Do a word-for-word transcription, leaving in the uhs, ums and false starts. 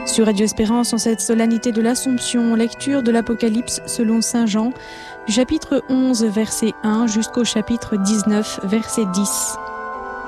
Sur Radio Espérance, en cette solennité de l'Assomption, lecture de l'Apocalypse selon saint Jean, du chapitre onze, verset un jusqu'au chapitre dix-neuf, verset dix.